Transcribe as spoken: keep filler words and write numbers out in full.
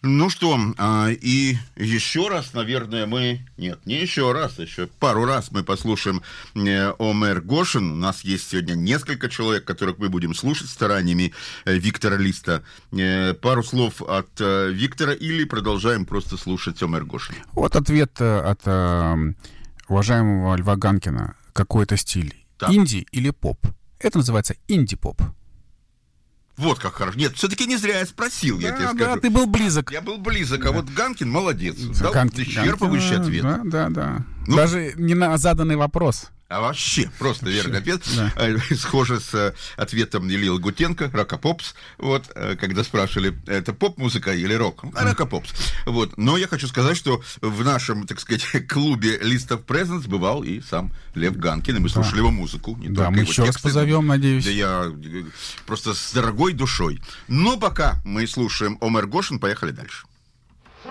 Ну что, и еще раз, наверное, мы... Нет, не еще раз, еще пару раз мы послушаем Омер Гошин. У нас есть сегодня несколько человек, которых мы будем слушать стараниями Виктора Листа. Пару слов от Виктора или продолжаем просто слушать Омер Гошин? Вот ответ от уважаемого Льва Ганкина. Какой это стиль? Так. Инди или поп? Это называется инди-поп. Вот как хорошо. Нет, все-таки не зря я спросил, да, я тебе да, скажу. Да, ты был близок. Я был близок, да. А вот Ганкин молодец. Дал Ганкин, исчерпывающий Ганкин, ответ. Да, да, да. Ну, даже не на заданный вопрос. А вообще, просто вообще. Верный ответ. Да. Схоже с ответом Ильи Лагутенко, Рокопопс. Вот, когда спрашивали, это поп-музыка или рок? А Рокопопс. Вот. Но я хочу сказать, что в нашем, так сказать, клубе List of Presents бывал и сам Лев Ганкин, и мы слушали да. его музыку. Не да, мы еще раз позовем, надеюсь. Да я просто с дорогой душой. Но пока мы слушаем Омер Гошин, поехали дальше.